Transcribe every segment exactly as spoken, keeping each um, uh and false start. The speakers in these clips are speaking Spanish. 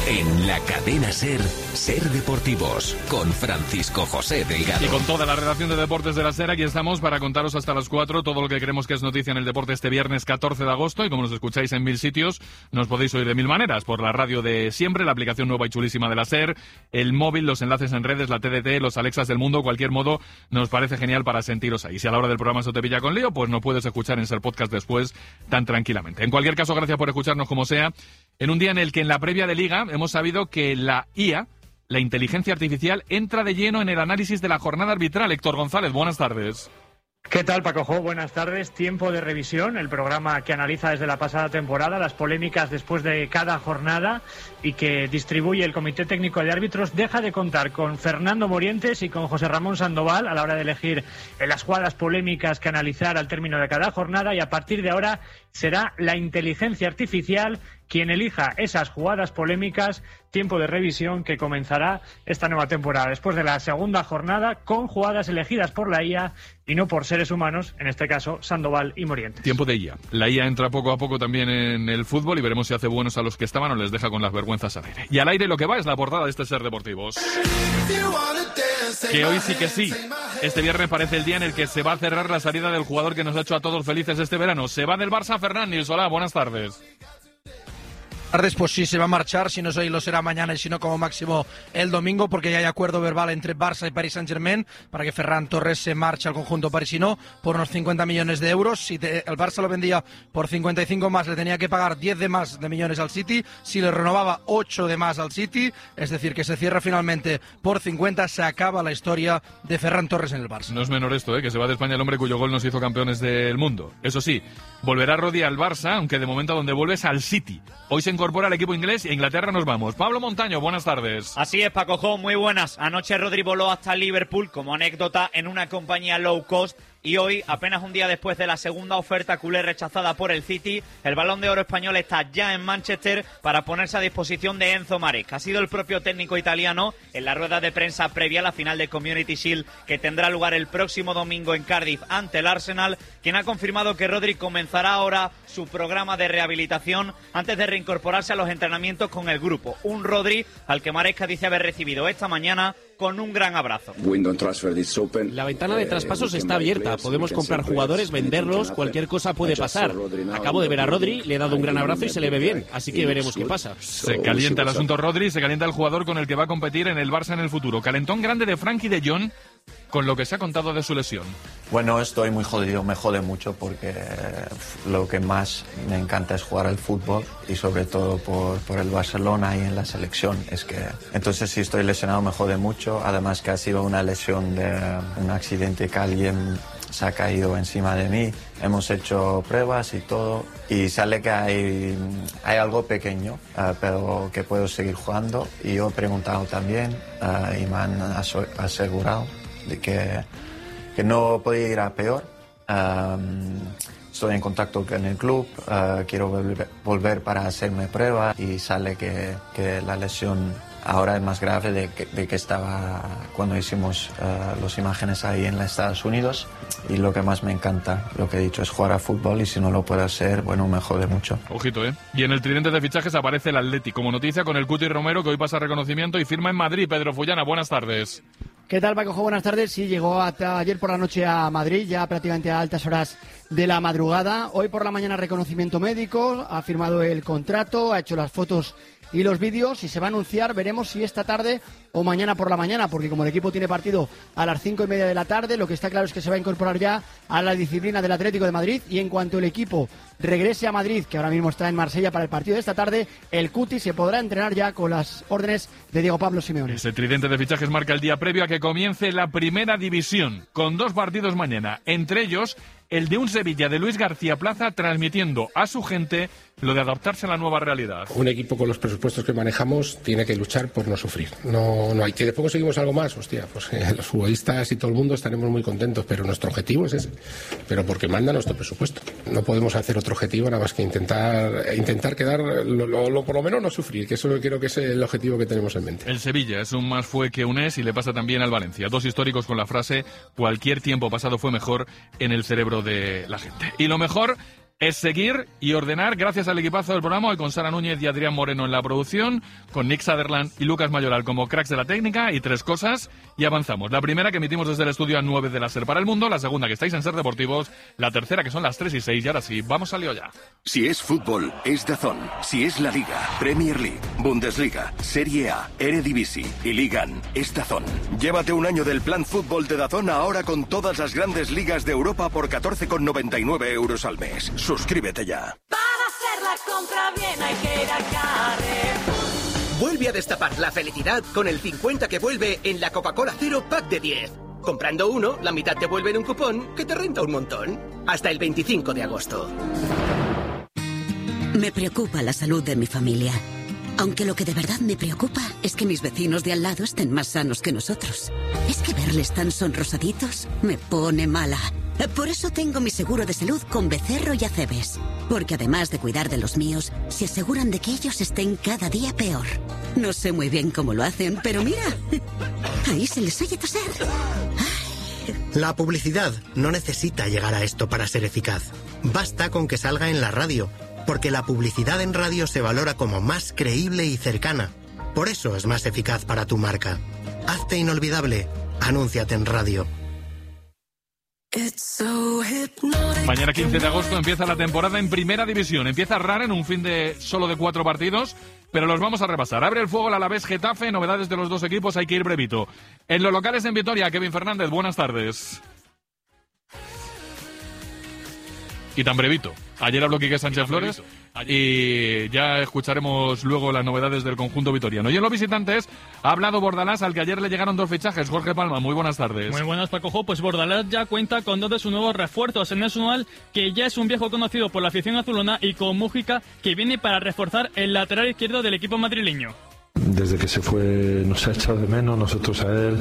En la cadena SER, SER Deportivos, con Francisco José Delgado. Y con toda la redacción de Deportes de la SER, aquí estamos para contaros hasta las cuatro todo lo que creemos que es noticia en el deporte este viernes catorce de agosto. Y como nos escucháis en mil sitios, nos podéis oír de mil maneras. Por la radio de siempre, la aplicación nueva y chulísima de la SER, el móvil, los enlaces en redes, la T D T, los Alexas del mundo, cualquier modo, nos parece genial para sentiros ahí. Si a la hora del programa se te pilla con lío, pues nos puedes escuchar en SER Podcast después tan tranquilamente. En cualquier caso, gracias por escucharnos como sea, en un día en el que en la previa de Liga hemos sabido que la I A, la inteligencia artificial, entra de lleno en el análisis de la jornada arbitral. Héctor González, buenas tardes. ¿Qué tal, Paco Jo? Buenas tardes. Tiempo de revisión, el programa que analiza desde la pasada temporada las polémicas después de cada jornada y que distribuye el Comité Técnico de Árbitros, deja de contar con Fernando Morientes y con José Ramón Sandoval a la hora de elegir las jugadas polémicas que analizar al término de cada jornada, y a partir de ahora será la inteligencia artificial quien elija esas jugadas polémicas. Tiempo de revisión que comenzará esta nueva temporada después de la segunda jornada con jugadas elegidas por la I A y no por seres humanos, en este caso Sandoval y Morientes. Tiempo de I A. La I A entra poco a poco también en el fútbol y veremos si hace buenos a los que estaban o les deja con las vergüenzas al aire. Y al aire lo que va es la portada de este SER Deportivos. Que hoy sí que sí. Este viernes parece el día en el que se va a cerrar la salida del jugador que nos ha hecho a todos felices este verano. Se va del Barça Ferran Nils. Hola, buenas tardes. Tardes, pues sí, se va a marchar, si no es hoy lo será mañana y si no como máximo el domingo, porque ya hay acuerdo verbal entre Barça y Paris Saint-Germain para que Ferran Torres se marche al conjunto parisino por unos cincuenta millones de euros. Si te, el Barça lo vendía por cincuenta y cinco más, le tenía que pagar diez de más de millones al City. Si le renovaba ocho de más al City, es decir, que se cierra finalmente por cincuenta, se acaba la historia de Ferran Torres en el Barça. No es menor esto, ¿eh? Que se va de España el hombre cuyo gol nos hizo campeones del mundo. Eso sí, volverá Rodri al Barça, aunque de momento a donde vuelve es al City. Hoy se incorpora al equipo inglés y a Inglaterra nos vamos. Pablo Montaño, buenas tardes. Así es, Paco Jo, muy buenas. Anoche Rodri voló hasta Liverpool como anécdota en una compañía low cost. Y hoy, apenas un día después de la segunda oferta culé rechazada por el City, el Balón de Oro español está ya en Manchester para ponerse a disposición de Enzo Maresca. Ha sido el propio técnico italiano en la rueda de prensa previa a la final de Community Shield que tendrá lugar el próximo domingo en Cardiff ante el Arsenal, quien ha confirmado que Rodri comenzará ahora su programa de rehabilitación antes de reincorporarse a los entrenamientos con el grupo. Un Rodri al que Maresca dice haber recibido esta mañana con un gran abrazo. La ventana de traspasos está abierta. Podemos comprar jugadores, venderlos, cualquier cosa puede pasar. Acabo de ver a Rodri, le he dado un gran abrazo y se le ve bien, así que veremos qué pasa. Se calienta el asunto Rodri, se calienta el jugador con el que va a competir en el Barça en el futuro. Calentón grande de Frenkie de Jong con lo que se ha contado de su lesión. Bueno, estoy muy jodido, me jode mucho porque lo que más me encanta es jugar al fútbol y sobre todo por, por el Barcelona y en la selección. Es que entonces si estoy lesionado me jode mucho, además que ha sido una lesión de un accidente que alguien se ha caído encima de mí. Hemos hecho pruebas y todo y sale que hay, hay algo pequeño, uh, pero que puedo seguir jugando. Y yo he preguntado también uh, y me han asegurado de que, que no podía ir a peor. Um, estoy en contacto con el club, uh, quiero volver, volver para hacerme prueba y sale que, que la lesión ahora es más grave de que, de que estaba cuando hicimos uh, las imágenes ahí en los Estados Unidos. Y lo que más me encanta, lo que he dicho, es jugar a fútbol y si no lo puedo hacer, bueno, me jode mucho. Ojito, ¿eh? Y en el tridente de fichajes aparece el Atleti como noticia con el Cuti Romero, que hoy pasa reconocimiento y firma en Madrid. Pedro Fullana, buenas tardes. ¿Qué tal, Paco? Buenas tardes. Sí, llegó hasta ayer por la noche a Madrid, ya prácticamente a altas horas de la madrugada. Hoy por la mañana reconocimiento médico, ha firmado el contrato, ha hecho las fotos y los vídeos y se va a anunciar, veremos si esta tarde o mañana por la mañana, porque como el equipo tiene partido a las cinco y media de la tarde, lo que está claro es que se va a incorporar ya a la disciplina del Atlético de Madrid, y en cuanto el equipo regrese a Madrid, que ahora mismo está en Marsella para el partido de esta tarde, el Cuti se podrá entrenar ya con las órdenes de Diego Pablo Simeone. Ese tridente de fichajes marca el día previo a que comience la primera división, con dos partidos mañana, entre ellos el de un Sevilla de Luis García Plaza transmitiendo a su gente lo de adaptarse a la nueva realidad. Un equipo con los presupuestos que manejamos tiene que luchar por no sufrir. No, no hay que después conseguimos algo más, hostia, pues eh, los futbolistas y todo el mundo estaremos muy contentos, pero nuestro objetivo es ese, pero porque manda nuestro presupuesto. No podemos hacer otro objetivo nada más que intentar intentar quedar, lo, lo, lo, por lo menos no sufrir, que eso creo que es el objetivo que tenemos en mente. El Sevilla es un más fue que un es y le pasa también al Valencia. Dos históricos con la frase cualquier tiempo pasado fue mejor en el cerebro de la gente. Y lo mejor es seguir y ordenar gracias al equipazo del programa, hoy con Sara Núñez y Adrián Moreno en la producción, con Nick Sutherland y Lucas Mayoral como cracks de la técnica, y tres cosas y avanzamos. La primera que emitimos desde el estudio a nueve de la SER para el mundo, la segunda que estáis en SER Deportivos, la tercera que son las tres y seis, y ahora sí, vamos al lío ya. Si es fútbol, es DAZN. Si es la Liga, Premier League, Bundesliga, Serie A, Eredivisie y Ligan, es DAZN. Llévate un año del plan fútbol de DAZN ahora con todas las grandes ligas de Europa por catorce con noventa y nueve euros al mes. Suscríbete ya. Para hacer la compra bien hay que ir a Carrefour. Vuelve a destapar la felicidad con el cincuenta que vuelve en la Coca-Cola Cero Pack de diez. Comprando uno, la mitad te vuelve en un cupón que te renta un montón. Hasta el veinticinco de agosto. Me preocupa la salud de mi familia. Aunque lo que de verdad me preocupa es que mis vecinos de al lado estén más sanos que nosotros. Es que verles tan sonrosaditos me pone mala. Por eso tengo mi seguro de salud con Becerro y Acebes. Porque además de cuidar de los míos, se aseguran de que ellos estén cada día peor. No sé muy bien cómo lo hacen, pero mira, ahí se les oye toser. La publicidad no necesita llegar a esto para ser eficaz. Basta con que salga en la radio, porque la publicidad en radio se valora como más creíble y cercana. Por eso es más eficaz para tu marca. Hazte inolvidable. Anúnciate en radio. Mañana quince de agosto empieza la temporada en Primera División. Empieza rara en un fin de solo de cuatro partidos, pero los vamos a repasar. Abre el fuego el Alavés Getafe, novedades de los dos equipos, hay que ir brevito. En los locales en Vitoria, Kevin Fernández, buenas tardes. Y tan brevito. Ayer habló Quique Sánchez Flores y ya escucharemos luego las novedades del conjunto vitoriano. Y en los visitantes ha hablado Bordalás, al que ayer le llegaron dos fichajes. Jorge Palma, muy buenas tardes. Muy buenas, Paco Jo. Pues Bordalás ya cuenta con dos de sus nuevos refuerzos. En Unal, que ya es un viejo conocido por la afición azulona, y con Mújica, que viene para reforzar el lateral izquierdo del equipo madrileño. Desde que se fue nos ha echado de menos, nosotros a él,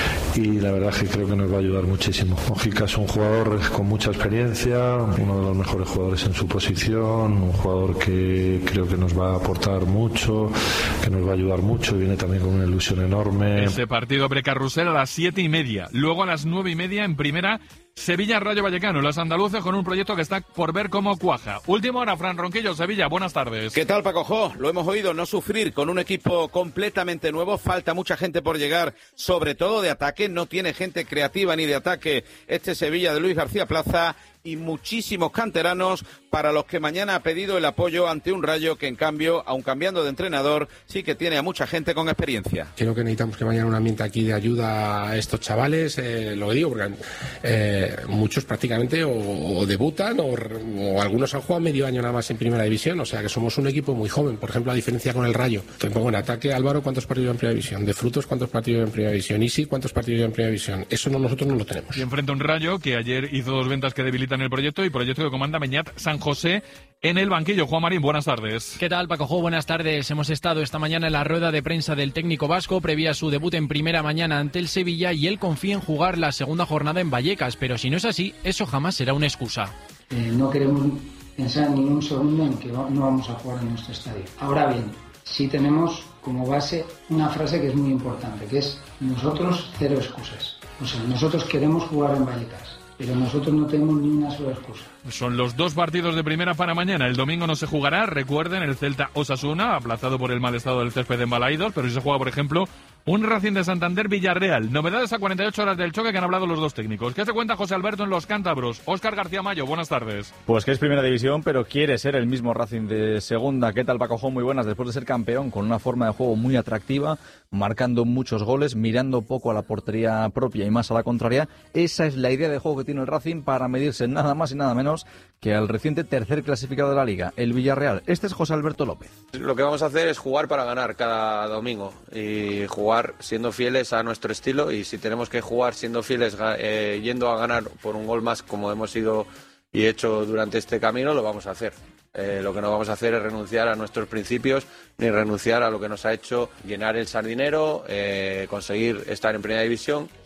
y la verdad es que creo que nos va a ayudar muchísimo. Mojica es un jugador con mucha experiencia, uno de los mejores jugadores en su posición, un jugador que creo que nos va a aportar mucho, que nos va a ayudar mucho, y viene también con una ilusión enorme. Este partido precarrusel a las siete y media, luego a las nueve y media en primera, Sevilla-Rayo Vallecano, los andaluces con un proyecto que está por ver cómo cuaja. Última hora, Fran Ronquillo, Sevilla, buenas tardes. ¿Qué tal, Paco Jo? Lo hemos oído, no sufrir con un equipo completamente nuevo, falta mucha gente por llegar, sobre todo de ataque, no tiene gente creativa ni de ataque este Sevilla de Luis García Plaza, y muchísimos canteranos para los que mañana ha pedido el apoyo ante un Rayo que, en cambio, aun cambiando de entrenador, sí que tiene a mucha gente con experiencia. Creo que necesitamos que mañana un ambiente aquí de ayuda a estos chavales, eh, lo digo porque eh, muchos prácticamente o, o debutan o, o algunos han jugado medio año nada más en Primera División, o sea que somos un equipo muy joven, por ejemplo, a diferencia con el Rayo. Te pongo en ataque, Álvaro, ¿cuántos partidos en Primera División? De Frutos, ¿cuántos partidos en Primera División? Isi, ¿cuántos partidos en Primera División? Eso no, nosotros no lo tenemos. Y enfrenta un Rayo que ayer hizo dos ventas que debilitan en el proyecto, y proyecto que comanda Beñat San José en el banquillo. Juan Marín, buenas tardes. ¿Qué tal, Paco Jo? Buenas tardes. Hemos estado esta mañana en la rueda de prensa del técnico vasco previa a su debut en primera mañana ante el Sevilla, y él confía en jugar la segunda jornada en Vallecas, pero si no es así, eso jamás será una excusa. Eh, no queremos pensar ni un segundo en que no vamos a jugar en nuestro estadio. Ahora bien, sí tenemos como base una frase que es muy importante, que es: nosotros cero excusas. O sea, nosotros queremos jugar en Vallecas, pero nosotros no tenemos ni una sola excusa. Son los dos partidos de primera para mañana. El domingo no se jugará, recuerden, el Celta Osasuna, aplazado por el mal estado del césped en Balaidos, pero sí se juega, por ejemplo, un Racing de Santander Villarreal. Novedades a cuarenta y ocho horas del choque que han hablado los dos técnicos. ¿Qué se cuenta José Alberto en los cántabros? Óscar García Mayo, buenas tardes. Pues que es Primera División, pero quiere ser el mismo Racing de Segunda. ¿Qué tal, Paco Jo? Muy buenas. Después de ser campeón, con una forma de juego muy atractiva, marcando muchos goles, mirando poco a la portería propia y más a la contraria, esa es la idea de juego que tiene el Racing para medirse nada más y nada menos que al reciente tercer clasificado de la Liga, el Villarreal. Este es José Alberto López. Lo que vamos a hacer es jugar para ganar cada domingo y jugar siendo fieles a nuestro estilo, y si tenemos que jugar siendo fieles eh, yendo a ganar por un gol más, como hemos ido y hecho durante este camino, lo vamos a hacer. Eh, lo que no vamos a hacer es renunciar a nuestros principios ni renunciar a lo que nos ha hecho llenar el sardinero, eh, conseguir estar en Primera División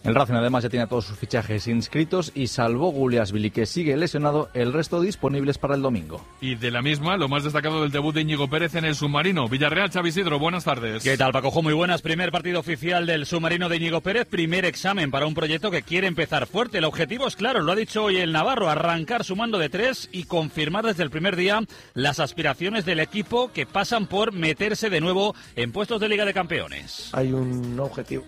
El Racing además ya tiene todos sus fichajes inscritos y salvo Guliasvili, que sigue lesionado, el resto disponibles para el domingo. Y de la misma, lo más destacado del debut de Íñigo Pérez en el submarino. Villarreal, Xavi Isidro, buenas tardes. ¿Qué tal, Paco? Muy buenas. Primer partido oficial del submarino de Íñigo Pérez, primer examen para un proyecto que quiere empezar fuerte. El objetivo es claro, lo ha dicho hoy el Navarro, arrancar sumando de tres y confirmar desde el primer día las aspiraciones del equipo, que pasan por meterse de nuevo en puestos de Liga de Campeones. Hay un objetivo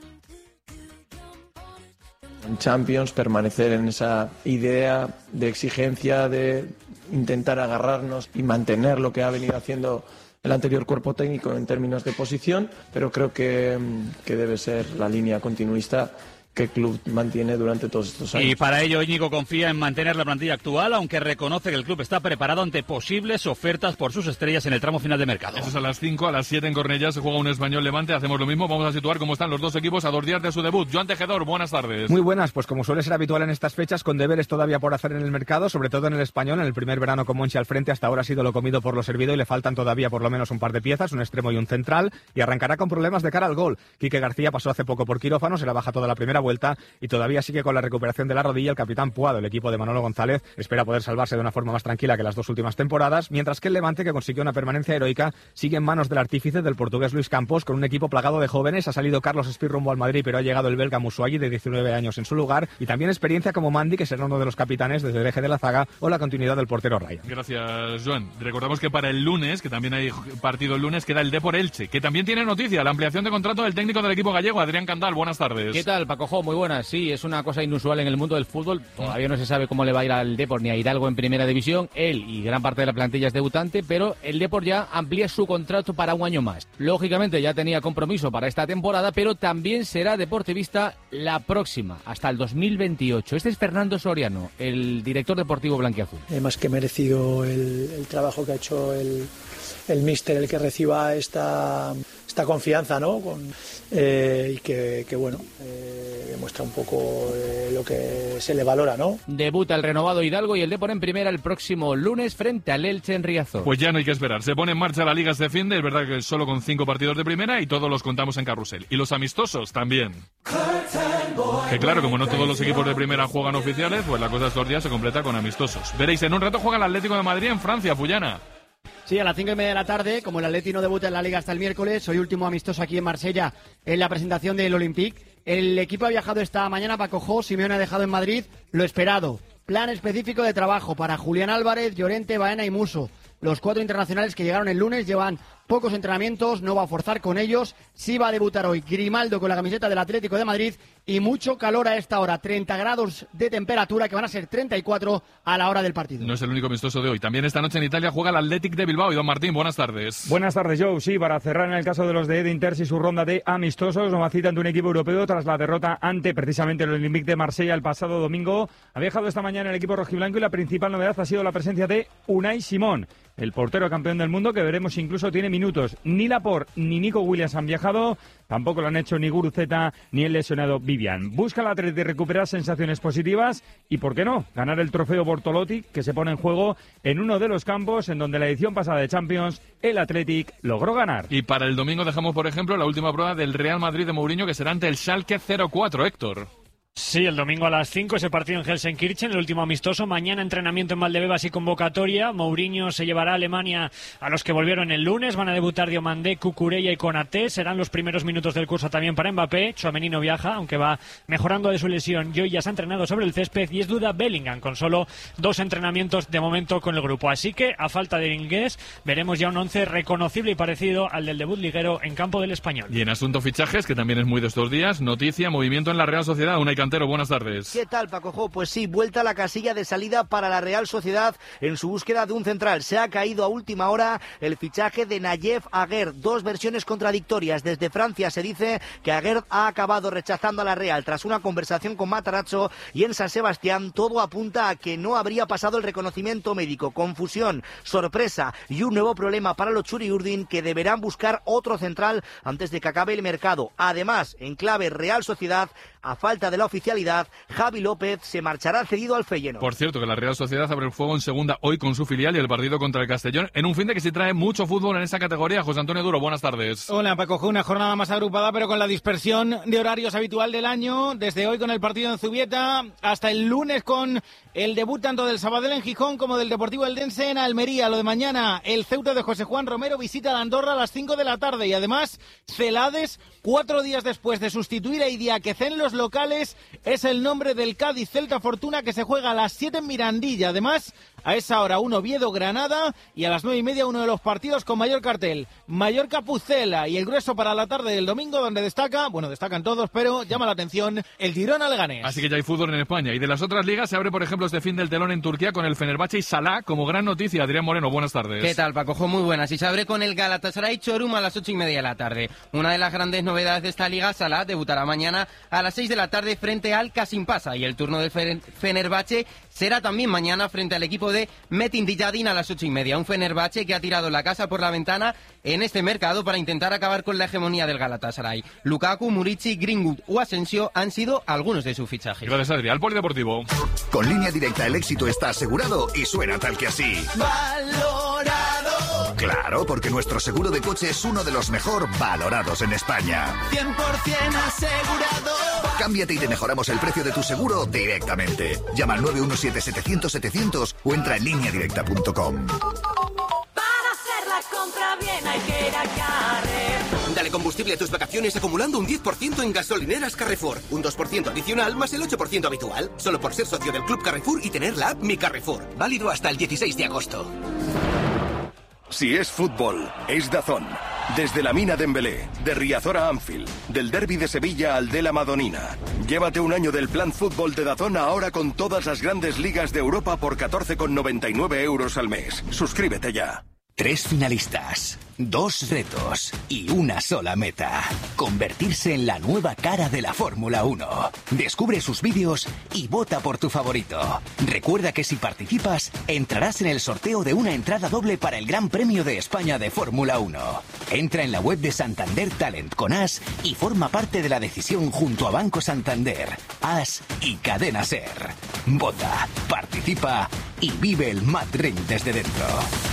en Champions, permanecer en esa idea de exigencia, de intentar agarrarnos y mantener lo que ha venido haciendo el anterior cuerpo técnico en términos de posición, pero creo que, que debe ser la línea continuista que el club mantiene durante todos estos años. Y para ello Íñigo confía en mantener la plantilla actual, aunque reconoce que el club está preparado ante posibles ofertas por sus estrellas en el tramo final de mercado. Eso es a las cinco, a las siete en Cornellá se juega un Español Levante, hacemos lo mismo, vamos a situar cómo están los dos equipos a dos días de su debut. Joan Tejedor, buenas tardes. Muy buenas, pues como suele ser habitual en estas fechas, con deberes todavía por hacer en el mercado, sobre todo en el Español, en el primer verano con Monchi al frente, hasta ahora ha sido lo comido por lo servido y le faltan todavía por lo menos un par de piezas, un extremo y un central, y arrancará con problemas de cara al gol. Quique García pasó hace poco por quirófano, se la baja toda la primera vuelta y todavía Todavía sigue con la recuperación de la rodilla el capitán Puado. El equipo de Manolo González espera poder salvarse de una forma más tranquila que las dos últimas temporadas, mientras que el Levante, que consiguió una permanencia heroica, sigue en manos del artífice del portugués Luis Campos, con un equipo plagado de jóvenes. Ha salido Carlos Espí rumbo al Madrid, pero ha llegado el belga Musuagi, de diecinueve años, en su lugar, y también experiencia como Mandy, que será uno de los capitanes desde el eje de la zaga, o la continuidad del portero Ryan. Gracias, Joan. Recordamos que para el lunes, que también hay partido el lunes, queda el Depor Elche, que también tiene noticia, la ampliación de contrato del técnico del equipo gallego, Adrián Candal. Buenas tardes. ¿Qué tal, Paco? Muy buenas. Sí, es una cosa inusual en el mundo del fútbol. Todavía no se sabe cómo le va a ir al Depor ni a Hidalgo en primera división. Él y gran parte de la plantilla es debutante, pero el Depor ya amplía su contrato para un año más. Lógicamente ya tenía compromiso para esta temporada, pero también será deportivista la próxima, hasta el dos mil veintiocho. Este es Fernando Soriano, el director deportivo blanquiazul. Eh, más que merecido el, el trabajo que ha hecho el, el míster, el que reciba esta, esta confianza, ¿no? Con, eh, y que, que bueno, eh, demuestra un poco eh, lo que se le valora, ¿no? Debuta el renovado Hidalgo y el Depor en primera el próximo lunes frente al Elche en Riazor. Pues ya no hay que esperar. Se pone en marcha la Liga este fin de, es verdad que solo con cinco partidos de primera y todos los contamos en carrusel. Y los amistosos también. Que claro, como no todos los equipos de primera juegan oficiales, pues la cosa estos días se completa con amistosos. Veréis, en un rato juega el Atlético de Madrid en Francia, Puyana. Sí, a las cinco y media de la tarde, como el Atleti no debuta en la Liga hasta el miércoles, hoy último amistoso aquí en Marsella en la presentación del Olympique. El equipo ha viajado esta mañana, Paco Jo, Simeone ha dejado en Madrid lo esperado. Plan específico de trabajo para Julián Álvarez, Llorente, Baena y Muso. Los cuatro internacionales que llegaron el lunes llevan pocos entrenamientos, no va a forzar con ellos. Sí va a debutar hoy Grimaldo con la camiseta del Atlético de Madrid y mucho calor a esta hora, treinta grados de temperatura que van a ser treinta y cuatro a la hora del partido. No es el único amistoso de hoy. También esta noche en Italia juega el Athletic de Bilbao. Y don Martín, buenas tardes. Buenas tardes, Joe. Sí, para cerrar en el caso de los de Edin Terzi su ronda de amistosos, nueva cita ante un equipo europeo tras la derrota ante precisamente el Olympique de Marsella el pasado domingo. Ha viajado esta mañana el equipo rojiblanco y la principal novedad ha sido la presencia de Unai Simón, el portero campeón del mundo, que veremos incluso tiene minutos. Ni Laporte ni Nico Williams han viajado, tampoco lo han hecho ni Guruceta ni el lesionado Vivian. Busca el Atleti recuperar sensaciones positivas y, ¿por qué no?, ganar el trofeo Bortolotti, que se pone en juego en uno de los campos en donde la edición pasada de Champions el Athletic logró ganar. Y para el domingo dejamos, por ejemplo, la última prueba del Real Madrid de Mourinho, que será ante el Schalke cero cuatro, Héctor. Sí, el domingo a las cinco ese partido en Gelsenkirchen, el último amistoso. Mañana entrenamiento en Valdebebas y convocatoria. Mourinho se llevará a Alemania a los que volvieron el lunes. Van a debutar Diomandé, Cucurella y Konaté. Serán los primeros minutos del curso también para Mbappé. Tchouaméni no viaja, aunque va mejorando de su lesión. Y hoy ya se ha entrenado sobre el césped y es duda Bellingham, con solo dos entrenamientos de momento con el grupo. Así que, a falta de inglés, veremos ya un once reconocible y parecido al del debut liguero en campo del Español. Y en asunto fichajes, que también es muy de estos días, noticia, movimiento en la Real Sociedad. Una Cantero, buenas tardes. ¿Qué tal, Paco Jo? Pues sí, vuelta a la casilla de salida para la Real Sociedad en su búsqueda de un central. Se ha caído a última hora el fichaje de Nayef Aguerd. Dos versiones contradictorias. Desde Francia se dice que Aguerd ha acabado rechazando a la Real tras una conversación con Matarazzo, y en San Sebastián todo apunta a que no habría pasado el reconocimiento médico. Confusión, sorpresa y un nuevo problema para los Txuri-Urdin, que deberán buscar otro central antes de que acabe el mercado. Además, en clave Real Sociedad, a falta de la oficina oficialidad, Javi López se marchará cedido al Feyenoord. Por cierto, que la Real Sociedad abre el fuego en segunda hoy con su filial y el partido contra el Castellón en un fin de que sí trae mucho fútbol en esa categoría. José Antonio Duro, buenas tardes. Hola, Paco, una jornada más agrupada, pero con la dispersión de horarios habitual del año. Desde hoy con el partido en Zubieta hasta el lunes con el debut tanto del Sabadell en Gijón como del Deportivo Eldense en Almería. Lo de mañana, el Ceuta de José Juan Romero visita a Andorra a las cinco de la tarde y además Celades, cuatro días después de sustituir a Idiáquez en los locales, es el nombre del Cádiz Celta Fortuna que se juega a las siete en Mirandilla. Además, a esa hora un Oviedo-Granada y a las nueve y media uno de los partidos con mayor cartel, Mallorca-Pucela, y el grueso para la tarde del domingo donde destaca, bueno, destacan todos, pero llama la atención el Girona-Leganés. Así que ya hay fútbol en España. Y de las otras ligas se abre, por ejemplo, este fin del telón en Turquía con el Fenerbahce y Salah como gran noticia. Adrián Moreno, buenas tardes. ¿Qué tal, Paco? Muy buenas. Y se abre con el Galatasaray Chorum a las ocho y media de la tarde. Una de las grandes novedades de esta liga, Salah debutará mañana a las seis de la tarde frente al Kasimpasa, y el turno del Fenerbahce será también mañana frente al equipo de Metin Diyadin a las ocho y media. Un Fenerbahce que ha tirado la casa por la ventana en este mercado para intentar acabar con la hegemonía del Galatasaray. Lukaku, Murici, Greenwood o Asensio han sido algunos de sus fichajes. Gracias, Adrián. Al Polideportivo. Con Línea Directa el éxito está asegurado y suena tal que así. Valorado. Claro, porque nuestro seguro de coche es uno de los mejor valorados en España. cien por ciento asegurado. Cámbiate y te mejoramos el precio de tu seguro directamente. Llama al nueve uno siete setecientos setecientos o entra en línea directa punto com. Para hacer la compra bien hay que ir a Carrefour. Dale combustible a tus vacaciones acumulando un diez por ciento en gasolineras Carrefour. Un dos por ciento adicional más el ocho por ciento habitual. Solo por ser socio del Club Carrefour y tener la app Mi Carrefour. Válido hasta el dieciséis de agosto. Si es fútbol, es DAZN. Desde la Mina Dembélé, de Riazor a Anfield, del Derby de Sevilla al de la Madonina. Llévate un año del plan fútbol de DAZN ahora con todas las grandes ligas de Europa por catorce con noventa y nueve euros al mes. Suscríbete ya. Tres finalistas, dos retos y una sola meta. Convertirse en la nueva cara de la Fórmula uno. Descubre sus vídeos y vota por tu favorito. Recuerda que si participas, entrarás en el sorteo de una entrada doble para el Gran Premio de España de Fórmula uno. Entra en la web de Santander Talent con As y forma parte de la decisión junto a Banco Santander, As y Cadena Ser. Vota, participa y vive el Mad Ring desde dentro.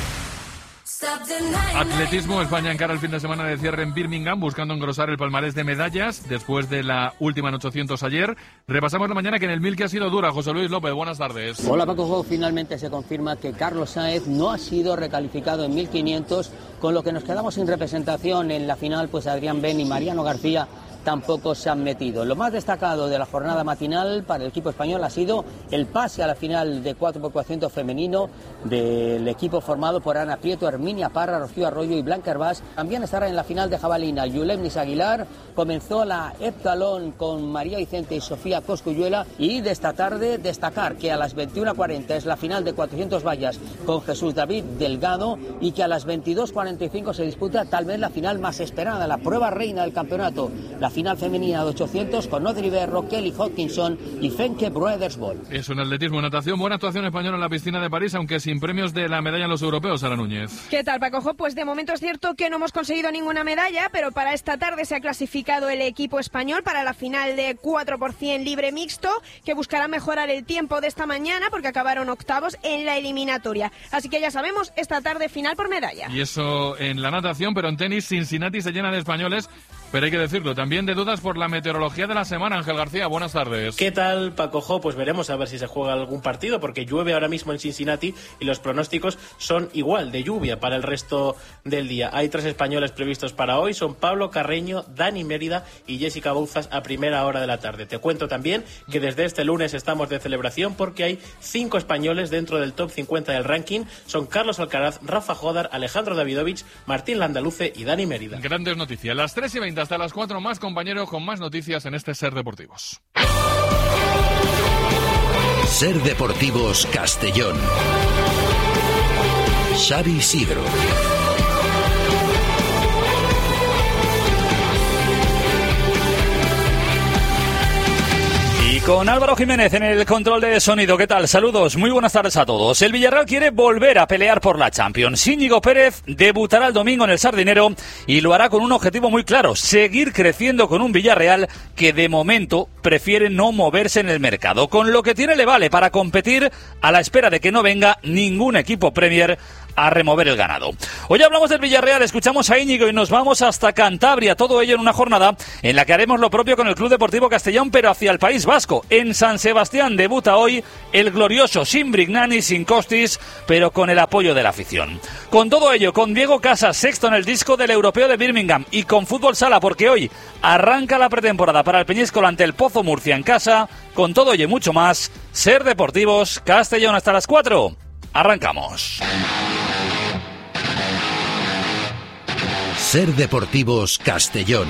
Atletismo. España encara el fin de semana de cierre en Birmingham buscando engrosar el palmarés de medallas después de la última en ochocientos ayer. Repasamos la mañana que en el mil que ha sido dura. José Luis López, buenas tardes. Hola Paco, finalmente se confirma que Carlos Sáenz no ha sido recalificado en mil quinientos, con lo que nos quedamos sin representación en la final, pues Adrián Ben y Mariano García tampoco se han metido. Lo más destacado de la jornada matinal para el equipo español ha sido el pase a la final de cuatro por cuatrocientos femenino del equipo formado por Ana Prieto, Herminia Parra, Rocío Arroyo y Blanca Hervás. También estará en la final de jabalina Yulemnis Aguilar. Comenzó la heptalón con María Vicente y Sofía Cosculluela, y de esta tarde destacar que a las veintiuna cuarenta es la final de cuatrocientos vallas con Jesús David Delgado, y que a las veintidós cuarenta y cinco se disputa tal vez la final más esperada, la prueba reina del campeonato, la final femenina de ochocientos con Audrey Berro, Kelly Hodkinson y Fenke Broedersbol. Eso en atletismo. En natación, buena actuación española en la piscina de París, aunque sin premios de la medalla en los europeos. Sara Núñez. ¿Qué tal, Paco? Pues de momento es cierto que no hemos conseguido ninguna medalla, pero para esta tarde se ha clasificado el equipo español para la final de cuatro por ciento libre mixto, que buscará mejorar el tiempo de esta mañana porque acabaron octavos en la eliminatoria. Así que ya sabemos, esta tarde final por medalla. Y eso en la natación, pero en tenis Cincinnati se llena de españoles. Pero hay que decirlo, también de dudas por la meteorología de la semana. Ángel García, buenas tardes. ¿Qué tal, Paco Jo? Pues veremos a ver si se juega algún partido, porque llueve ahora mismo en Cincinnati y los pronósticos son igual, de lluvia para el resto del día. Hay tres españoles previstos para hoy, son Pablo Carreño, Dani Mérida y Jessica Bouzas a primera hora de la tarde. Te cuento también que desde este lunes estamos de celebración porque hay cinco españoles dentro del top cincuenta del ranking. Son Carlos Alcaraz, Rafa Jodar, Alejandro Davidovich, Martín Landaluce y Dani Mérida. Grandes noticias. Las tres y veinte hasta las cuatro más, compañeros, con más noticias en este Ser Deportivos. Ser Deportivos Castellón. Xavi Isidro. con Álvaro Jiménez en el control de sonido. ¿Qué tal? Saludos, muy buenas tardes a todos. El Villarreal quiere volver a pelear por la Champions. Íñigo Pérez debutará el domingo en el Sardinero y lo hará con un objetivo muy claro: seguir creciendo con un Villarreal que de momento prefiere no moverse en el mercado. Con lo que tiene le vale para competir a la espera de que no venga ningún equipo Premier a remover el ganado. Hoy hablamos del Villarreal, escuchamos a Íñigo y nos vamos hasta Cantabria, todo ello en una jornada en la que haremos lo propio con el Club Deportivo Castellón, pero hacia el País Vasco. En San Sebastián debuta hoy el glorioso, sin Brignani, sin Costis, pero con el apoyo de la afición. Con todo ello, con Diego Casas, sexto en el disco del Europeo de Birmingham, y con Fútbol Sala, porque hoy arranca la pretemporada para el Peñíscola ante el Pozo Murcia en casa. Con todo ello y mucho más, Ser Deportivos Castellón hasta las cuatro. Arrancamos. Ser Deportivos Castellón.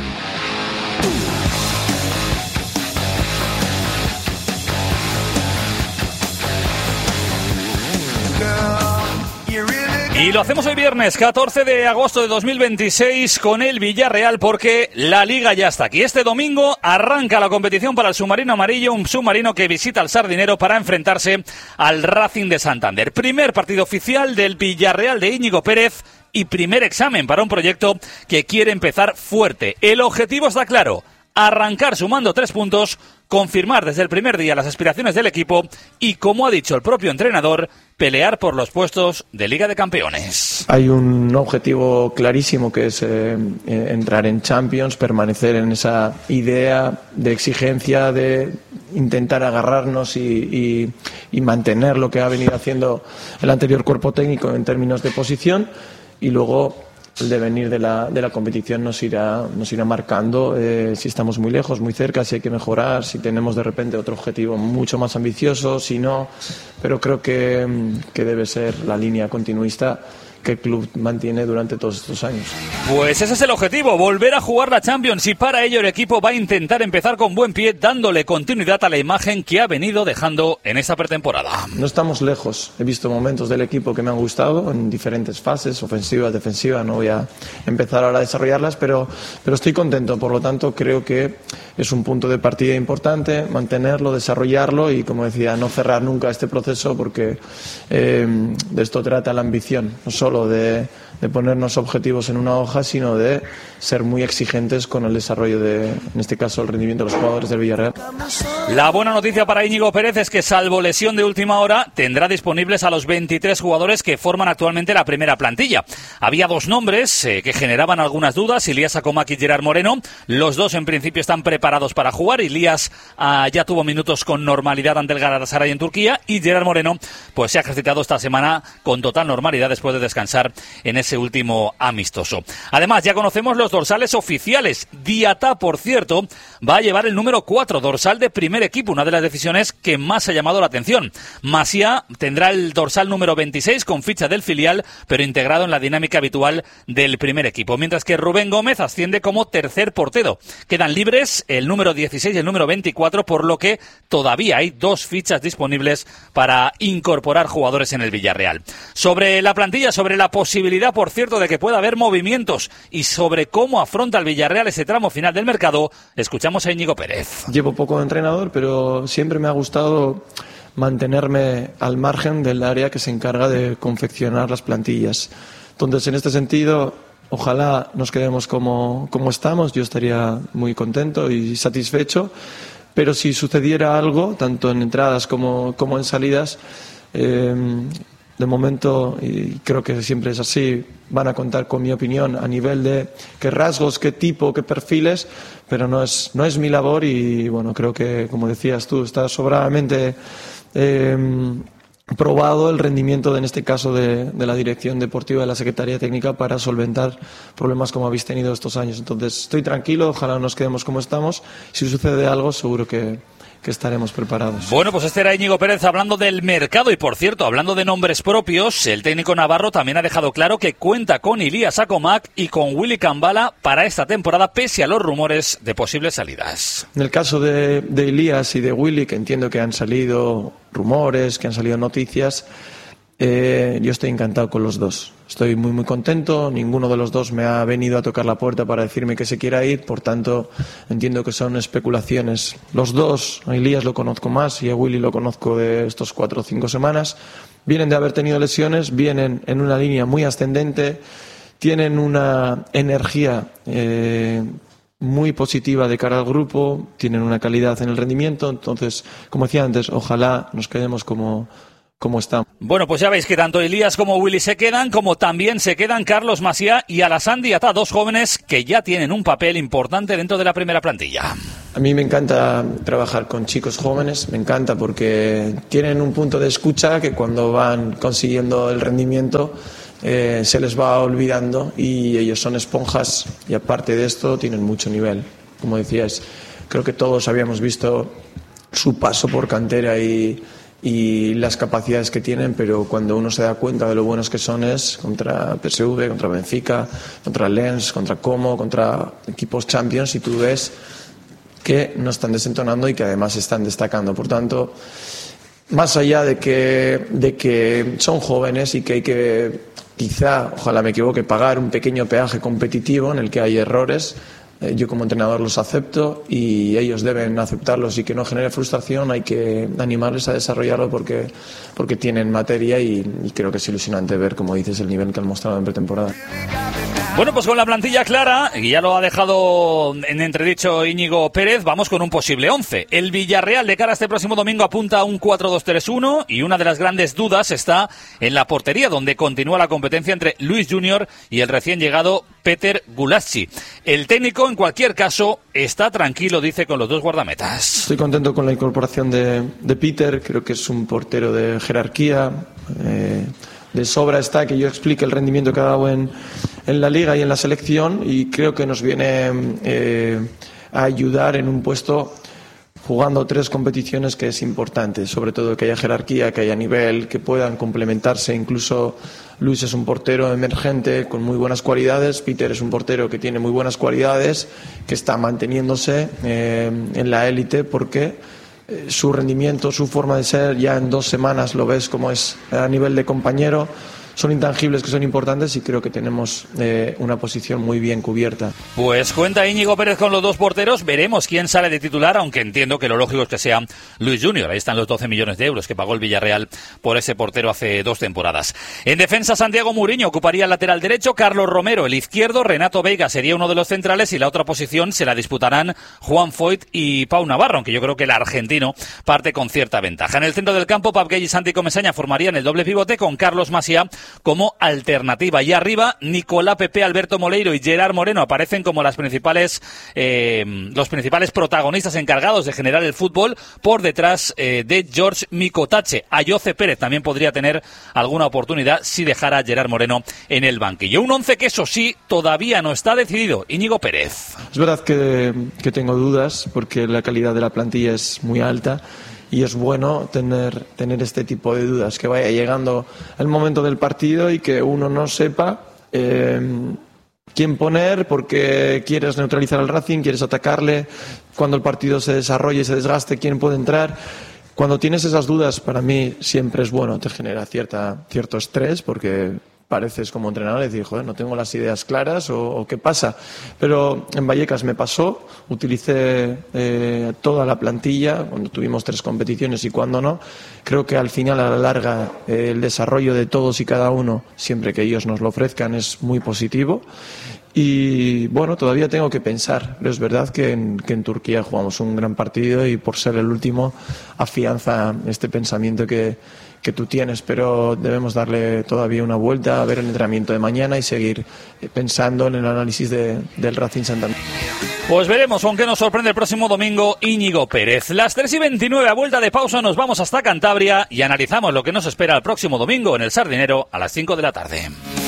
Y lo hacemos hoy viernes catorce de agosto de dos mil veintiséis con el Villarreal, porque la Liga ya está aquí. Este domingo arranca la competición para el submarino amarillo, un submarino que visita al Sardinero para enfrentarse al Racing de Santander. Primer partido oficial del Villarreal de Íñigo Pérez y primer examen para un proyecto que quiere empezar fuerte. El objetivo está claro: arrancar sumando tres puntos, confirmar desde el primer día las aspiraciones del equipo y, como ha dicho el propio entrenador, pelear por los puestos de Liga de Campeones. Hay un objetivo clarísimo que es eh, entrar en Champions, permanecer en esa idea de exigencia, de intentar agarrarnos y, y, y mantener lo que ha venido haciendo el anterior cuerpo técnico en términos de posición, y luego el devenir de la, de la competición nos irá, nos irá marcando eh, si estamos muy lejos, muy cerca, si hay que mejorar, si tenemos de repente otro objetivo mucho más ambicioso, si no, pero creo que, que debe ser la línea continuista que el club mantiene durante todos estos años. Pues ese es el objetivo, volver a jugar la Champions, y para ello el equipo va a intentar empezar con buen pie, dándole continuidad a la imagen que ha venido dejando en esta pretemporada. No estamos lejos, he visto momentos del equipo que me han gustado en diferentes fases, ofensivas, defensivas, no voy a empezar ahora a desarrollarlas, pero, pero estoy contento, por lo tanto creo que es un punto de partida importante, mantenerlo, desarrollarlo y, como decía, no cerrar nunca este proceso, porque eh, de esto trata la ambición, no solo De, de ponernos objetivos en una hoja, sino de ser muy exigentes con el desarrollo de, en este caso, el rendimiento de los jugadores del Villarreal. La buena noticia para Íñigo Pérez es que, salvo lesión de última hora, tendrá disponibles a los veintitrés jugadores que forman actualmente la primera plantilla. Había dos nombres eh, que generaban algunas dudas: Ilías Acomac y Gerard Moreno. Los dos en principio están preparados para jugar. Ilías ah, ya tuvo minutos con normalidad ante el Galatasaray en Turquía, y Gerard Moreno pues se ha ejercitado esta semana con total normalidad después de descansar en ese último amistoso. Además, ya conocemos los dorsales oficiales. Diatá, por cierto, va a llevar el número cuatro, dorsal de primer equipo, una de las decisiones que más ha llamado la atención. Masia tendrá el dorsal número veintiséis con ficha del filial, pero integrado en la dinámica habitual del primer equipo, mientras que Rubén Gómez asciende como tercer portero. Quedan libres el número dieciséis y el número veinticuatro, por lo que todavía hay dos fichas disponibles para incorporar jugadores en el Villarreal. Sobre la plantilla, sobre la posibilidad, por cierto, de que pueda haber movimientos y sobre cómo afronta el Villarreal ese tramo final del mercado, escuchamos a Íñigo Pérez. Llevo poco de entrenador, pero siempre me ha gustado mantenerme al margen del área que se encarga de confeccionar las plantillas. Entonces, en este sentido, ojalá nos quedemos como, como estamos. Yo estaría muy contento y satisfecho, pero si sucediera algo, tanto en entradas como, como en salidas, eh, de momento, y creo que siempre es así, van a contar con mi opinión a nivel de qué rasgos, qué tipo, qué perfiles, pero no es, no es mi labor. Y bueno, creo que, como decías tú, está sobradamente eh, probado el rendimiento, de, en este caso, de, de la dirección deportiva, de la Secretaría Técnica, para solventar problemas como habéis tenido estos años. Entonces, estoy tranquilo, ojalá nos quedemos como estamos. Si sucede algo, seguro que que estaremos preparados. Bueno, pues este era Íñigo Pérez hablando del mercado. Y, por cierto, hablando de nombres propios, el técnico navarro también ha dejado claro que cuenta con Ilías Acomac y con Willy Cambala para esta temporada, pese a los rumores de posibles salidas. En el caso de, de Ilías y de Willy, que entiendo que han salido rumores, que han salido noticias, Eh, yo estoy encantado con los dos. Estoy muy muy contento. Ninguno de los dos me ha venido a tocar la puerta para decirme que se quiera ir. Por tanto, entiendo que son especulaciones. Los dos, a Elías lo conozco más y a Willy lo conozco de estos cuatro o cinco semanas. Vienen de haber tenido lesiones, vienen en una línea muy ascendente, tienen una energía eh, muy positiva de cara al grupo, tienen una calidad en el rendimiento. Entonces, como decía antes, ojalá nos quedemos como ¿Cómo está? Bueno, pues ya veis que tanto Elías como Willy se quedan, como también se quedan Carlos Macià y Alassane Diatta, dos jóvenes que ya tienen un papel importante dentro de la primera plantilla. A mí me encanta trabajar con chicos jóvenes, me encanta porque tienen un punto de escucha que cuando van consiguiendo el rendimiento eh, se les va olvidando y ellos son esponjas y aparte de esto tienen mucho nivel. Como decías, creo que todos habíamos visto su paso por cantera y y las capacidades que tienen, pero cuando uno se da cuenta de lo buenos que son es contra P S V, contra Benfica, contra Lens, contra Como, contra equipos Champions, y tú ves que no están desentonando y que además están destacando. Por tanto, más allá de que, de que son jóvenes y que hay que, quizá, ojalá me equivoque, pagar un pequeño peaje competitivo en el que hay errores, yo como entrenador los acepto y ellos deben aceptarlos y que no genere frustración. Hay que animarles a desarrollarlo porque, porque tienen materia y, y creo que es ilusionante ver, como dices, el nivel que han mostrado en pretemporada. Bueno, pues con la plantilla clara, y ya lo ha dejado en entredicho Íñigo Pérez, vamos con un posible once. El Villarreal de cara a este próximo domingo apunta a un cuatro dos tres uno y una de las grandes dudas está en la portería, donde continúa la competencia entre Luis Junior y el recién llegado Peter Gulácsi. El técnico, en cualquier caso, está tranquilo, dice, con los dos guardametas. Estoy contento con la incorporación de, de Peter, creo que es un portero de jerarquía. Eh, de sobra está que yo explique el rendimiento que ha dado en, en la Liga y en la selección, y creo que nos viene eh, a ayudar en un puesto jugando tres competiciones que es importante, sobre todo que haya jerarquía, que haya nivel, que puedan complementarse. Incluso Luis es un portero emergente con muy buenas cualidades, Peter es un portero que tiene muy buenas cualidades, que está manteniéndose eh, en la élite porque eh, su rendimiento, su forma de ser, ya en dos semanas lo ves como es a nivel de compañero. Son intangibles que son importantes y creo que tenemos eh, una posición muy bien cubierta. Pues cuenta Íñigo Pérez con los dos porteros. Veremos quién sale de titular, aunque entiendo que lo lógico es que sea Luis Junior. Ahí están los doce millones de euros que pagó el Villarreal por ese portero hace dos temporadas. En defensa, Santiago Muriño ocuparía el lateral derecho, Carlos Romero el izquierdo, Renato Veiga sería uno de los centrales y la otra posición se la disputarán Juan Foyt y Pau Navarro, aunque yo creo que el argentino parte con cierta ventaja. En el centro del campo, Pep Gueye y Santi Comesaña formarían el doble pivote con Carlos Macià como alternativa. Y arriba, Nicolás Pepe, Alberto Moleiro y Gerard Moreno aparecen como las principales eh, los principales protagonistas encargados de generar el fútbol, por detrás eh, de George Mikotache. Ayoce Pérez también podría tener alguna oportunidad si dejara a Gerard Moreno en el banquillo. Un once que, eso sí, todavía no está decidido. Íñigo Pérez. Es verdad que, que tengo dudas porque la calidad de la plantilla es muy alta. Y es bueno tener, tener este tipo de dudas, que vaya llegando el momento del partido y que uno no sepa eh, quién poner, porque quieres neutralizar al Racing, quieres atacarle, cuando el partido se desarrolle y se desgaste, quién puede entrar. Cuando tienes esas dudas, para mí siempre es bueno, te genera cierta, cierto estrés, porque pareces como entrenador y decir, joder, no tengo las ideas claras o, o qué pasa. Pero en Vallecas me pasó, utilicé eh, toda la plantilla cuando tuvimos tres competiciones y cuando no. Creo que al final, a la larga, eh, el desarrollo de todos y cada uno, siempre que ellos nos lo ofrezcan, es muy positivo. Y bueno, todavía tengo que pensar, pero es verdad que en, que en Turquía jugamos un gran partido y por ser el último afianza este pensamiento que que tú tienes, pero debemos darle todavía una vuelta, a ver el entrenamiento de mañana y seguir pensando en el análisis de, del Racing Santander. Pues veremos con qué nos sorprende el próximo domingo Íñigo Pérez. Las tres y veintinueve, a vuelta de pausa, nos vamos hasta Cantabria y analizamos lo que nos espera el próximo domingo en el Sardinero a las cinco de la tarde.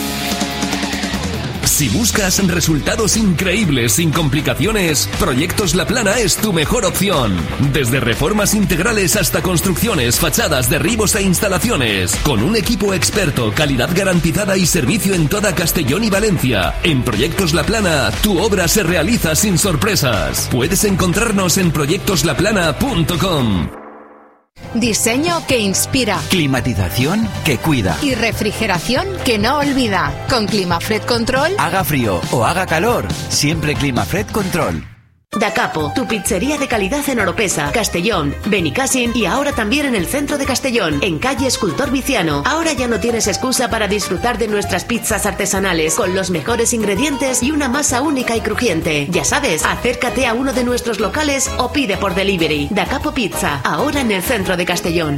Si buscas resultados increíbles sin complicaciones, Proyectos La Plana es tu mejor opción. Desde reformas integrales hasta construcciones, fachadas, derribos e instalaciones. Con un equipo experto, calidad garantizada y servicio en toda Castellón y Valencia. En Proyectos La Plana, tu obra se realiza sin sorpresas. Puedes encontrarnos en proyectos la plana punto com. Diseño que inspira. Climatización que cuida. Y refrigeración que no olvida. Con Climafred Control. Haga frío o haga calor, siempre Climafred Control. Da Capo, tu pizzería de calidad en Oropesa, Castellón, Benicàssim y ahora también en el centro de Castellón, en calle Escultor Viciano. Ahora ya no tienes excusa para disfrutar de nuestras pizzas artesanales, con los mejores ingredientes y una masa única y crujiente. Ya sabes, acércate a uno de nuestros locales o pide por delivery. Da Capo Pizza, ahora en el centro de Castellón.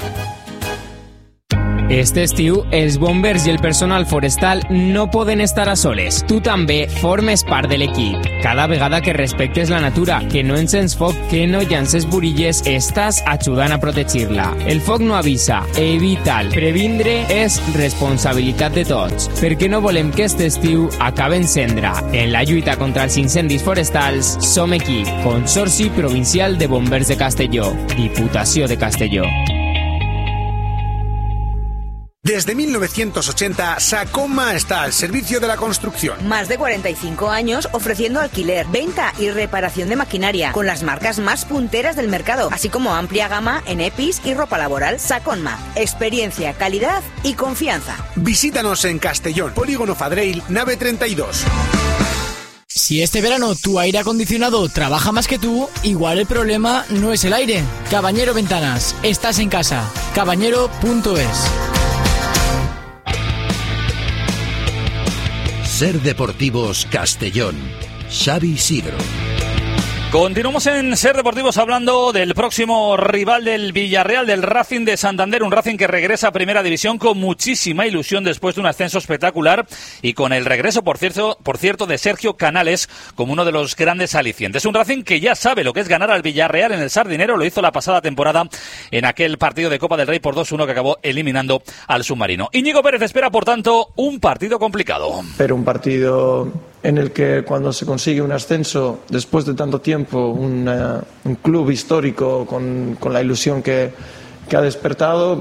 Este estiu, els bombers i el personal forestal no poden estar a soles. Tu també formes part de l'equip. Cada vegada que respectes la natura, que no encens foc, que no llances burilles, estàs ajudant a protegir-la. El foc no avisa, evita'l. Previndre és responsabilitat de tots, perquè no volem que este estiu acabe en cendra. En la lluita contra els incendis forestals, som equip. Consorci Provincial de Bombers de Castelló. Diputació de Castelló. Desde mil novecientos ochenta, Sacoma está al servicio de la construcción. Más de cuarenta y cinco años ofreciendo alquiler, venta y reparación de maquinaria con las marcas más punteras del mercado, así como amplia gama en E P I S y ropa laboral. Sacoma, experiencia, calidad y confianza. Visítanos en Castellón, Polígono Fadreil, nave treinta y dos. Si este verano tu aire acondicionado trabaja más que tú, igual el problema no es el aire. Cabañero Ventanas, estás en casa. cabañero punto es. Ser Deportivos Castellón. Xavi Sigro. Continuamos en Ser Deportivos hablando del próximo rival del Villarreal, del Racing de Santander, un Racing que regresa a Primera División con muchísima ilusión después de un ascenso espectacular y con el regreso, por cierto, por cierto, de Sergio Canales como uno de los grandes alicientes. Un Racing que ya sabe lo que es ganar al Villarreal en el Sardinero, lo hizo la pasada temporada en aquel partido de Copa del Rey por dos uno que acabó eliminando al submarino. Íñigo Pérez espera, por tanto, un partido complicado. Pero un partido en el que cuando se consigue un ascenso después de tanto tiempo, una, un club histórico con, con la ilusión que, que ha despertado,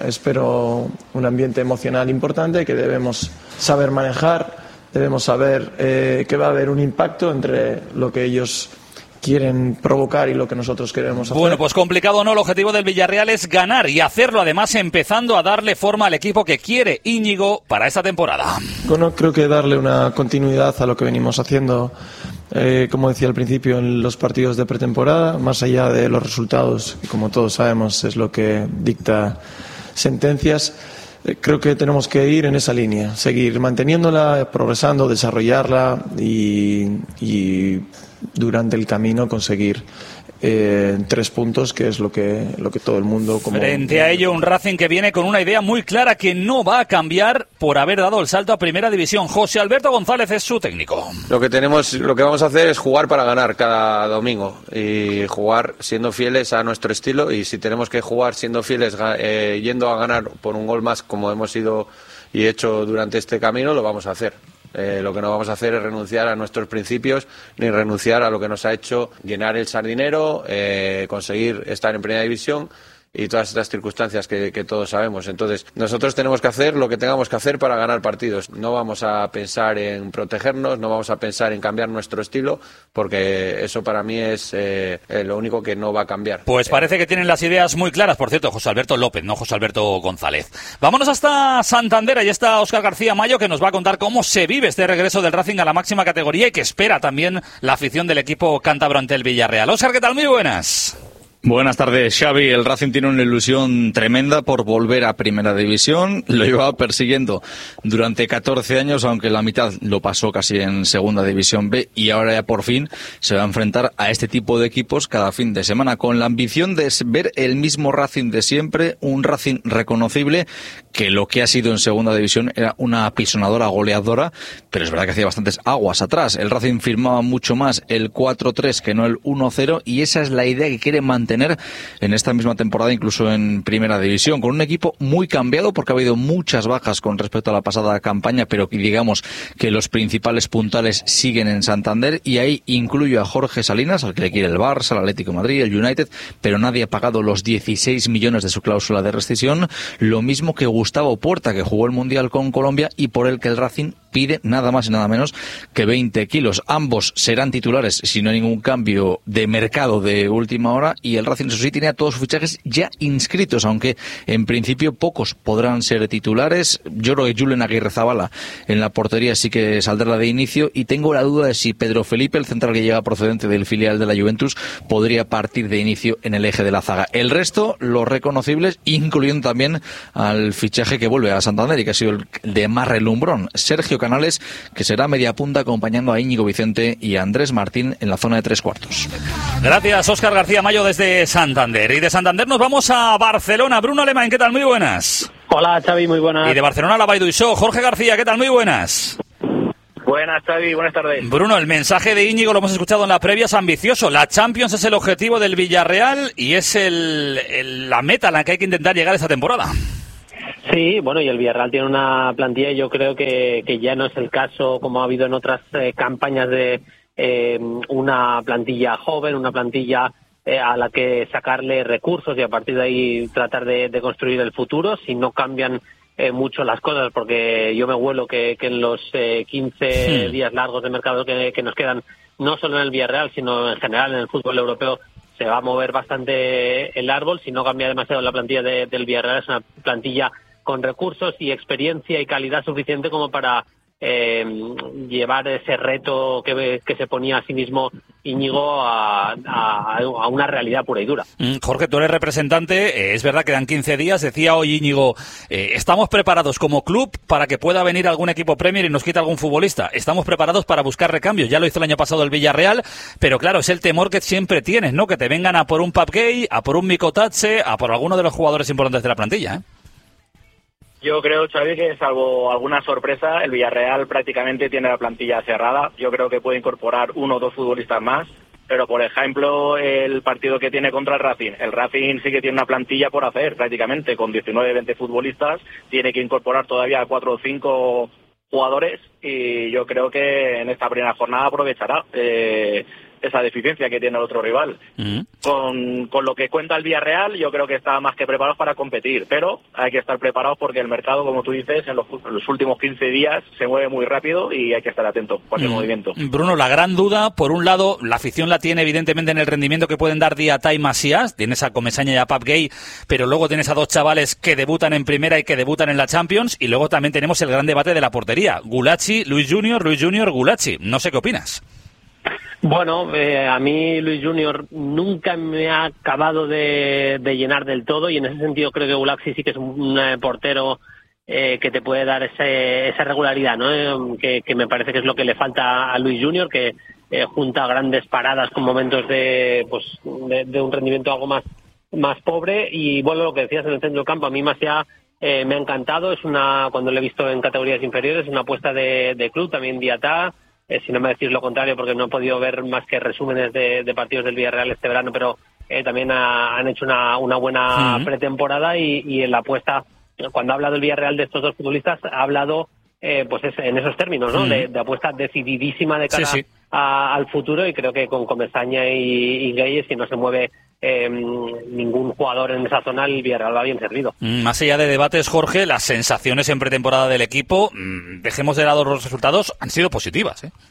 espero un ambiente emocional importante que debemos saber manejar, debemos saber eh, que va a haber un impacto entre lo que ellos quieren provocar y lo que nosotros queremos hacer. Bueno, pues complicado o no, el objetivo del Villarreal es ganar y hacerlo además empezando a darle forma al equipo que quiere Íñigo para esta temporada. Bueno, creo que darle una continuidad a lo que venimos haciendo, eh, como decía al principio, en los partidos de pretemporada, más allá de los resultados, que como todos sabemos es lo que dicta sentencias. Eh, creo que tenemos que ir en esa línea, seguir manteniéndola, progresando, desarrollarla y, y durante el camino conseguir eh, tres puntos, que es lo que, lo que todo el mundo... Como... Frente a ello, un Racing que viene con una idea muy clara que no va a cambiar por haber dado el salto a Primera División. José Alberto González es su técnico. Lo que tenemos, lo que vamos a hacer es jugar para ganar cada domingo y jugar siendo fieles a nuestro estilo, y si tenemos que jugar siendo fieles eh, yendo a ganar por un gol más, como hemos ido y hecho durante este camino, lo vamos a hacer. Eh, lo que no vamos a hacer es renunciar a nuestros principios ni renunciar a lo que nos ha hecho llenar el Sardinero, eh, conseguir estar en Primera División y todas estas circunstancias que, que todos sabemos. Entonces, nosotros tenemos que hacer lo que tengamos que hacer para ganar partidos. No vamos a pensar en protegernos, no vamos a pensar en cambiar nuestro estilo, porque eso para mí es eh, lo único que no va a cambiar. Pues parece que tienen las ideas muy claras. Por cierto, José Alberto López, no José Alberto González. Vámonos hasta Santander. Ahí está Óscar García Mayo, que nos va a contar cómo se vive este regreso del Racing a la máxima categoría y que espera también la afición del equipo cántabro ante el Villarreal. Óscar, ¿qué tal? Muy buenas. Buenas tardes, Xavi. El Racing tiene una ilusión tremenda por volver a Primera División. Lo llevaba persiguiendo durante catorce años, aunque la mitad lo pasó casi en Segunda División B, y ahora ya por fin se va a enfrentar a este tipo de equipos cada fin de semana, con la ambición de ver el mismo Racing de siempre, un Racing reconocible, que lo que ha sido en Segunda División era una apisonadora goleadora, pero es verdad que hacía bastantes aguas atrás. El Racing firmaba mucho más el cuatro tres que no el uno cero, y esa es la idea que quiere mantener en esta misma temporada, incluso en Primera División, con un equipo muy cambiado porque ha habido muchas bajas con respecto a la pasada campaña, pero digamos que los principales puntales siguen en Santander, y ahí incluyo a Jorge Salinas, al que le quiere el Barça, el Atlético de Madrid, el United, pero nadie ha pagado los dieciséis millones de su cláusula de rescisión, lo mismo que Gustavo Puerta, que jugó el Mundial con Colombia y por el que el Racing pide nada más y nada menos que veinte kilos. Ambos serán titulares si no hay ningún cambio de mercado de última hora, y el Racing, eso sí, tiene a todos sus fichajes ya inscritos, aunque en principio pocos podrán ser titulares. Yo creo que Julen Aguirrezabala en la portería sí que saldrá de inicio, y tengo la duda de si Pedro Felipe, el central que llega procedente del filial de la Juventus, podría partir de inicio en el eje de la zaga. El resto, los reconocibles, incluyendo también al fichaje que vuelve a Santander y que ha sido el de más relumbrón, Sergio Canales, que será media punta acompañando a Íñigo Vicente y a Andrés Martín en la zona de tres cuartos. Gracias, Óscar García Mayo desde Santander. Y de Santander nos vamos a Barcelona. Bruno Alemán, ¿qué tal? Muy buenas. Hola, Xavi, muy buenas. Y de Barcelona a la Baidu Show, Jorge García, ¿qué tal? Muy buenas. Buenas, Xavi, buenas tardes. Bruno, el mensaje de Íñigo lo hemos escuchado en la previa, es ambicioso. La Champions es el objetivo del Villarreal y es el, el, la meta a la que hay que intentar llegar esta temporada. Sí, bueno, y el Villarreal tiene una plantilla, y yo creo que, que ya no es el caso como ha habido en otras eh, campañas de eh, una plantilla joven, una plantilla eh, a la que sacarle recursos y a partir de ahí tratar de, de construir el futuro, si no cambian eh, mucho las cosas, porque yo me huelo que, que en los eh, quince sí. días largos de mercado que, que nos quedan, no solo en el Villarreal, sino en general en el fútbol europeo, se va a mover bastante el árbol. Si no cambia demasiado la plantilla de, del Villarreal, es una plantilla con recursos y experiencia y calidad suficiente como para eh, llevar ese reto que, que se ponía a sí mismo Íñigo a, a, a una realidad pura y dura. Jorge, tú eres representante, eh, es verdad que dan quince días, decía hoy Íñigo, eh, estamos preparados como club para que pueda venir algún equipo Premier y nos quite algún futbolista, estamos preparados para buscar recambios, ya lo hizo el año pasado el Villarreal, pero claro, es el temor que siempre tienes, ¿no? Que te vengan a por un Pape Gueye, a por un Mikotatse, a por alguno de los jugadores importantes de la plantilla, ¿eh? Yo creo, Xavi, que salvo alguna sorpresa, el Villarreal prácticamente tiene la plantilla cerrada. Yo creo que puede incorporar uno o dos futbolistas más, pero por ejemplo, el partido que tiene contra el Racing, el Racing sí que tiene una plantilla por hacer prácticamente, con diecinueve, veinte futbolistas, tiene que incorporar todavía cuatro o cinco jugadores, y yo creo que en esta primera jornada aprovechará eh, esa deficiencia que tiene el otro rival. Uh-huh. Con, con lo que cuenta el Villarreal, yo creo que está más que preparados para competir, pero hay que estar preparados porque el mercado, como tú dices, en los, en los últimos quince días se mueve muy rápido y hay que estar atento a cualquier uh-huh. movimiento. Bruno, la gran duda, por un lado, la afición la tiene evidentemente en el rendimiento que pueden dar Diatta y Masías, tienes a Comesaña y a Pape Gueye, pero luego tienes a dos chavales que debutan en primera y que debutan en la Champions, y luego también tenemos el gran debate de la portería, Gulacsi, Luis Junior, Luis Junior, Gulacsi. No sé qué opinas. Bueno, eh, a mí Luis Junior nunca me ha acabado de, de llenar del todo, y en ese sentido creo que Gulacsi sí que es un, un eh, portero eh, que te puede dar ese, esa regularidad, ¿no? Eh, que, que me parece que es lo que le falta a Luis Junior, que eh, junta grandes paradas con momentos de, pues, de, de un rendimiento algo más, más pobre. Y bueno, lo que decías en el centro del campo, a mí Masía eh, me ha encantado, es una, cuando lo he visto en categorías inferiores, una apuesta de, de club, también Diatta. Eh, si no me decís lo contrario, porque no he podido ver más que resúmenes de, de partidos del Villarreal este verano, pero eh, también ha, han hecho una, una buena uh-huh. pretemporada, y, y en la apuesta, cuando ha hablado el Villarreal de estos dos futbolistas, ha hablado eh, pues es, en esos términos, ¿no? Uh-huh. De, de apuesta decididísima de cara sí, sí. A, al futuro, y creo que con Comesaña y, y Gueye, si no se mueve Eh, ningún jugador en esa zona, el Villarreal va bien servido. Más allá de debates, Jorge, las sensaciones en pretemporada del equipo, dejemos de lado los resultados, han sido positivas, ¿eh?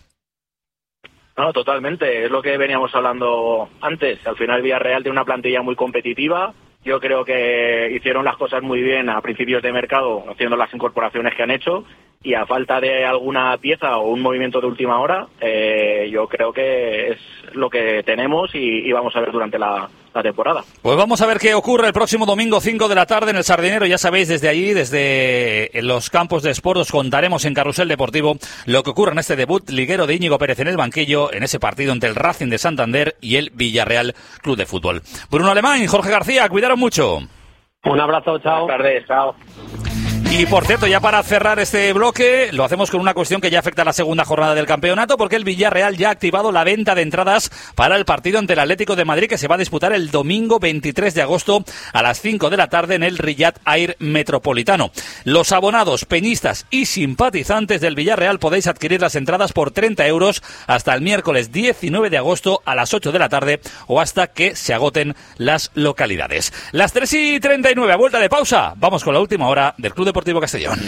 No, totalmente, es lo que veníamos hablando antes. Al final el Villarreal tiene una plantilla muy competitiva. Yo creo que hicieron las cosas muy bien a principios de mercado, haciendo las incorporaciones que han hecho, y a falta de alguna pieza o un movimiento de última hora, eh, yo creo que es lo que tenemos y, y vamos a ver durante la, la temporada. Pues vamos a ver qué ocurre el próximo domingo cinco de la tarde en el Sardinero. Ya sabéis, desde allí, desde los campos de Sport, os contaremos en Carrusel Deportivo lo que ocurre en este debut liguero de Íñigo Pérez en el banquillo, en ese partido entre el Racing de Santander y el Villarreal Club de Fútbol. Bruno Alemán y Jorge García, cuidaros mucho. Un abrazo, chao. Buenas tardes, chao. Y por cierto, ya para cerrar este bloque, lo hacemos con una cuestión que ya afecta a la segunda jornada del campeonato, porque el Villarreal ya ha activado la venta de entradas para el partido ante el Atlético de Madrid, que se va a disputar el domingo veintitrés de agosto a las cinco de la tarde en el Riyadh Air Metropolitano. Los abonados, peñistas y simpatizantes del Villarreal podéis adquirir las entradas por treinta euros hasta el miércoles diecinueve de agosto a las ocho de la tarde o hasta que se agoten las localidades. Las tres y treinta y nueve, a vuelta de pausa, vamos con la última hora del Club Deportivo Castellón.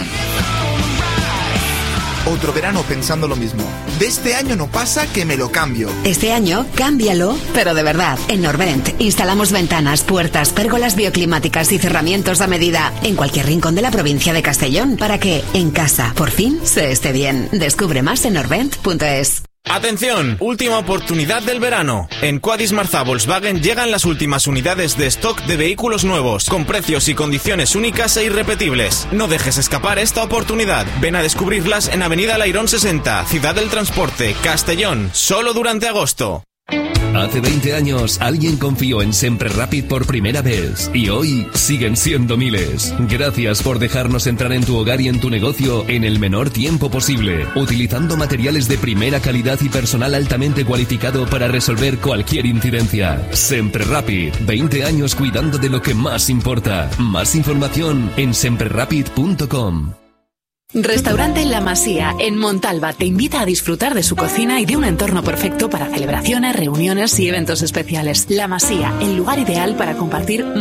Otro verano pensando lo mismo. De este año no pasa que me lo cambio. Este año, cámbialo, pero de verdad. En Norvent instalamos ventanas, puertas, pérgolas bioclimáticas y cerramientos a medida en cualquier rincón de la provincia de Castellón para que, en casa, por fin, se esté bien. Descubre más en norvent punto es. ¡Atención! Última oportunidad del verano. En Quadis Marza Volkswagen llegan las últimas unidades de stock de vehículos nuevos, con precios y condiciones únicas e irrepetibles. No dejes escapar esta oportunidad. Ven a descubrirlas en Avenida Lairón sesenta, Ciudad del Transporte, Castellón, solo durante agosto. Hace veinte años alguien confió en Sempre Rapid por primera vez y hoy siguen siendo miles. Gracias por dejarnos entrar en tu hogar y en tu negocio en el menor tiempo posible, utilizando materiales de primera calidad y personal altamente cualificado para resolver cualquier incidencia. Sempre Rapid, veinte años cuidando de lo que más importa. Más información en sempre rapid punto com. Restaurante La Masía, en Montalba, te invita a disfrutar de su cocina y de un entorno perfecto para celebraciones, reuniones y eventos especiales. La Masía, el lugar ideal para compartir